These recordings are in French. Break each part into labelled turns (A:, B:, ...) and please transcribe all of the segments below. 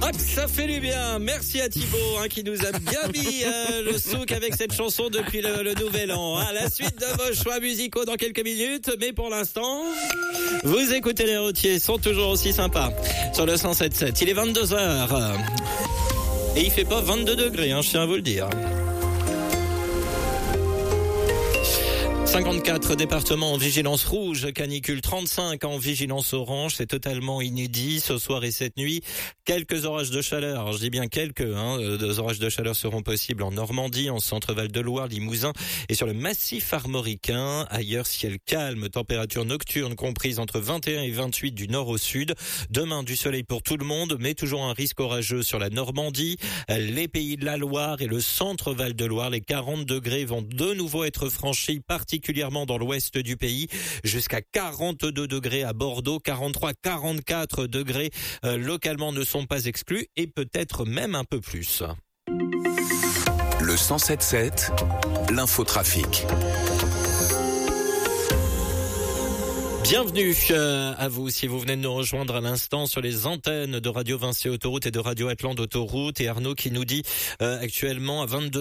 A: Ah, que ça fait du bien. Merci à Thibaut qui nous a bien mis le souk avec cette chanson depuis le nouvel an. La suite de vos choix musicaux dans quelques minutes, mais pour l'instant, vous écoutez les routiers, sont toujours aussi sympas sur le 107.7. Il est 22h et il fait pas 22 degrés, je tiens à vous le dire. 54 départements en vigilance rouge, canicule 35 en vigilance orange, c'est totalement inédit ce soir et cette nuit. Quelques orages de chaleur, alors je dis bien quelques, des orages de chaleur seront possibles en Normandie, en Centre-Val de Loire, Limousin et sur le massif armoricain. Ailleurs, ciel calme, température nocturne comprise entre 21 et 28 du nord au sud. Demain, du soleil pour tout le monde, mais toujours un risque orageux sur la Normandie, les pays de la Loire et le Centre-Val de Loire. Les 40 degrés vont de nouveau être franchis, particulièrement dans l'ouest du pays, jusqu'à 42 degrés à Bordeaux, 43, 44 degrés localement ne sont pas exclus et peut-être même un peu plus.
B: Le 107.7, l'infotrafic.
A: Bienvenue à vous si vous venez de nous rejoindre à l'instant sur les antennes de Radio Vinci Autoroute et de Radio Atlante Autoroute. Et Arnaud qui nous dit actuellement à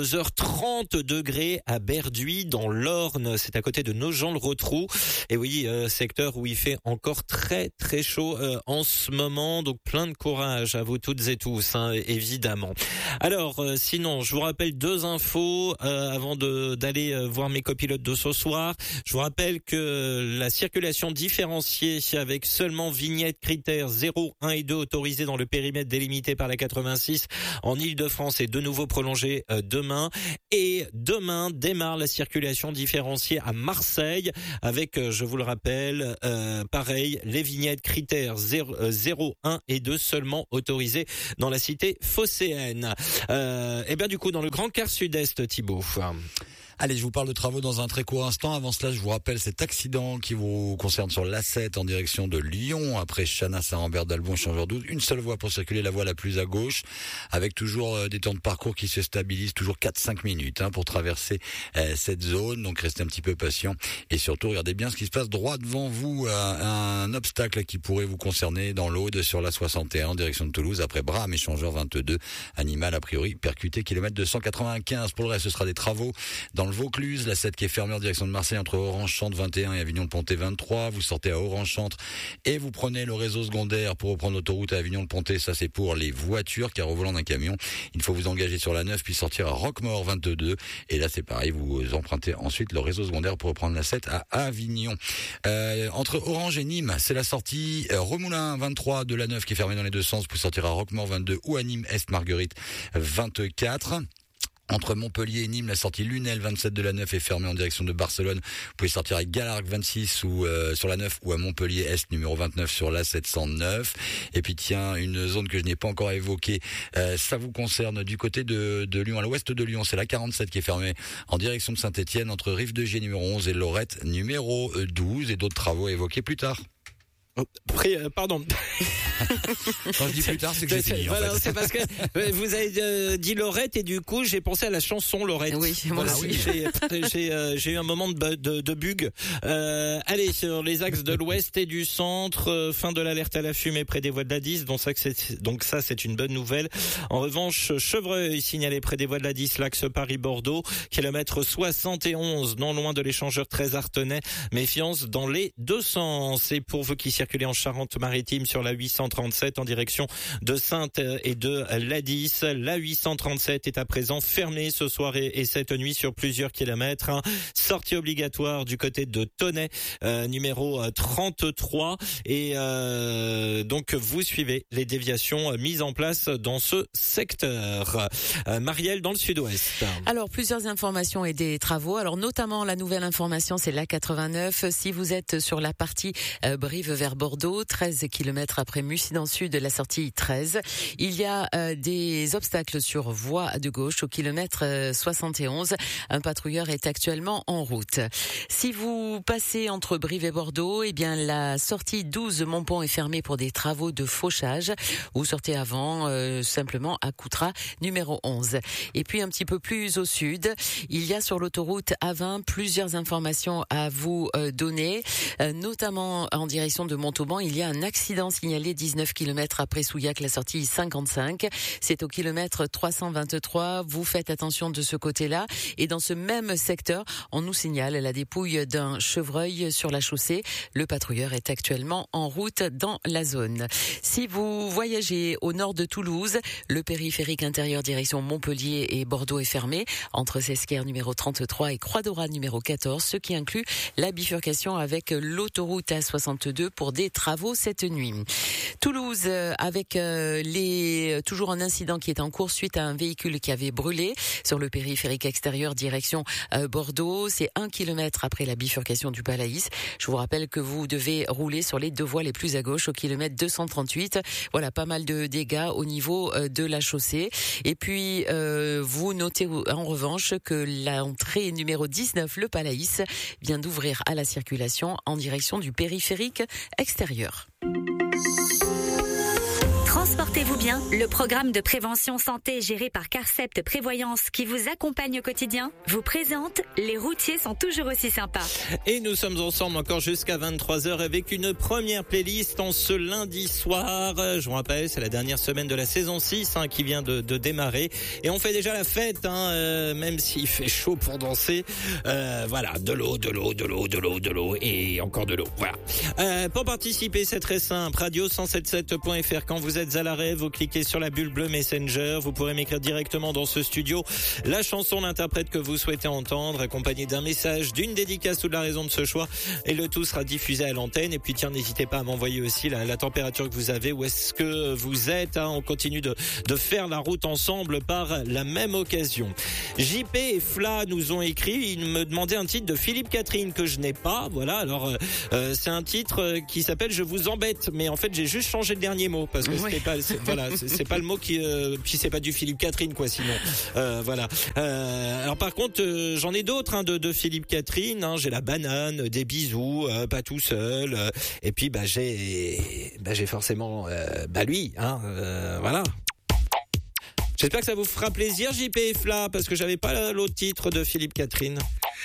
A: 22h30 degrés à Berduy dans l'Orne, c'est à côté de Nogent-le-Rotrou. Et oui, secteur où il fait encore très très chaud en ce moment, donc plein de courage à vous toutes et tous, évidemment. Alors sinon, je vous rappelle deux infos avant d'aller voir mes copilotes de ce soir. Je vous rappelle que la circulation différenciée avec seulement vignettes critères 0, 1 et 2 autorisés dans le périmètre délimité par la 86 en Île-de-France est de nouveau prolongée demain. Et demain démarre la circulation différenciée à Marseille avec, je vous le rappelle, pareil, les vignettes critères 0, 1 et 2 seulement autorisés dans la cité phocéenne. Et bien du coup, dans le Grand Quart Sud-Est, Thibaut.
C: Allez, je vous parle de travaux dans un très court instant. Avant cela, je vous rappelle cet accident qui vous concerne sur l'A7 en direction de Lyon. Après Chana, Saint-Rambert, d'Albon, changeur 12. Une seule voie pour circuler, la voie la plus à gauche, avec toujours des temps de parcours qui se stabilisent, toujours 4-5 minutes pour traverser cette zone. Donc restez un petit peu patient et surtout regardez bien ce qui se passe droit devant vous. Un obstacle qui pourrait vous concerner dans l'Aude sur la 61 en direction de Toulouse. Après Bram, échangeur 22, animal a priori percuté, kilomètre 295. Pour le reste, ce sera des travaux dans le Vaucluse, la 7 qui est fermée en direction de Marseille entre Orange-Chantre 21 et Avignon-le-Pontet 23. Vous sortez à Orange-Chantre et vous prenez le réseau secondaire pour reprendre l'autoroute à Avignon-le-Pontet. Ça, c'est pour les voitures, car au volant d'un camion, il faut vous engager sur la 9 puis sortir à Roquemaure 22. Et là, c'est pareil, vous empruntez ensuite le réseau secondaire pour reprendre la 7 à Avignon. Entre Orange et Nîmes, c'est la sortie Remoulin 23 de la 9 qui est fermée dans les deux sens pour sortir à Roquemaure 22 ou à Nîmes Est Marguerite 24. Entre Montpellier et Nîmes, la sortie Lunel 27 de la 9 est fermée en direction de Barcelone. Vous pouvez sortir à Galargues 26 ou sur la 9 ou à Montpellier Est numéro 29 sur la 709. Et puis tiens, une zone que je n'ai pas encore évoquée, ça vous concerne du côté de Lyon, à l'ouest de Lyon, c'est la 47 qui est fermée en direction de Saint-Étienne entre Rive de Gier numéro 11 et Lorette numéro 12 et d'autres travaux évoqués plus tard.
A: Pardon.
C: Quand je dis plus tard, c'est que j'ai fini.
A: Voilà,
C: en fait.
A: c'est parce que vous avez dit Lorette et du coup j'ai pensé à la chanson Lorette.
D: Oui, moi
A: voilà,
D: aussi.
A: J'ai eu un moment de bug. Allez, sur les axes de l'ouest et du centre, fin de l'alerte à la fumée près des voies de la 10. Donc ça c'est une bonne nouvelle. En revanche, Chevreuil signalé près des voies de la 10, l'axe Paris-Bordeaux, kilomètre 71, non loin de l'échangeur 13 Artenay. Méfiance dans les deux sens. Et pour vous qui circulez en Charente-Maritime sur la 837 en direction de Saintes et de l'A10. La 837 est à présent fermée ce soir et cette nuit sur plusieurs kilomètres. Sortie obligatoire du côté de Tonnay, numéro 33. Et donc vous suivez les déviations mises en place dans ce secteur. Marielle, dans le sud-ouest.
D: Alors, plusieurs informations et des travaux. Alors, notamment, la nouvelle information, c'est l'A89. Si vous êtes sur la partie Brive vers Bordeaux, 13 km après Mussy dans le sud de la sortie 13. Il y a des obstacles sur voie de gauche au kilomètre 71. Un patrouilleur est actuellement en route. Si vous passez entre Brive et Bordeaux, eh bien la sortie 12 Montpont est fermée pour des travaux de fauchage. Vous sortez avant simplement à Coutras numéro 11. Et puis un petit peu plus au sud, il y a sur l'autoroute A20 plusieurs informations à vous donner, notamment en direction de Montauban, il y a un accident signalé 19 km après Souillac, la sortie 55. C'est au kilomètre 323. Vous faites attention de ce côté-là. Et dans ce même secteur, on nous signale la dépouille d'un chevreuil sur la chaussée. Le patrouilleur est actuellement en route dans la zone. Si vous voyagez au nord de Toulouse, le périphérique intérieur direction Montpellier et Bordeaux est fermé entre Sesquer numéro 33 et Croix-Daurade numéro 14, ce qui inclut la bifurcation avec l'autoroute A62 pour des travaux cette nuit. Toulouse avec toujours un incident qui est en cours suite à un véhicule qui avait brûlé sur le périphérique extérieur direction Bordeaux. C'est 1 kilomètre après la bifurcation du Palaïs. Je vous rappelle que vous devez rouler sur les deux voies les plus à gauche au kilomètre 238. Voilà, pas mal de dégâts au niveau de la chaussée. Et puis vous notez en revanche que l'entrée numéro 19, le Palaïs, vient d'ouvrir à la circulation en direction du périphérique extérieur.
E: Transportez-vous bien, le programme de prévention santé géré par Carcept Prévoyance qui vous accompagne au quotidien vous présente Les routiers sont toujours aussi sympas.
A: Et nous sommes ensemble encore jusqu'à 23h avec une première playlist en ce lundi soir. Je vous rappelle, c'est la dernière semaine de la saison 6 qui vient de démarrer. Et on fait déjà la fête, même s'il fait chaud pour danser. Voilà, de l'eau et encore de l'eau. Voilà. Pour participer, c'est très simple. Radio177.fr. Quand vous êtes à l'arrêt, vous cliquez sur la bulle bleue Messenger. Vous pourrez m'écrire directement dans ce studio la chanson, l'interprète que vous souhaitez entendre, accompagné d'un message, d'une dédicace ou de la raison de ce choix. Et le tout sera diffusé à l'antenne. Et puis tiens, n'hésitez pas à m'envoyer aussi la température que vous avez. Où est-ce que vous êtes, On continue de faire la route ensemble par la même occasion. JP et Fla nous ont écrit. Ils me demandaient un titre de Philippe Catherine que je n'ai pas. Voilà, alors c'est un titre qui s'appelle Je vous embête. Mais en fait, j'ai juste changé le dernier mot parce que c'est pas le mot qui puis c'est pas du Philippe Catherine quoi sinon voilà. Alors par contre j'en ai d'autres de Philippe Catherine, j'ai la banane, des bisous, pas tout seul, et puis j'ai forcément lui voilà. J'espère que ça vous fera plaisir JP et Fla parce que j'avais pas l'autre titre de Philippe Catherine.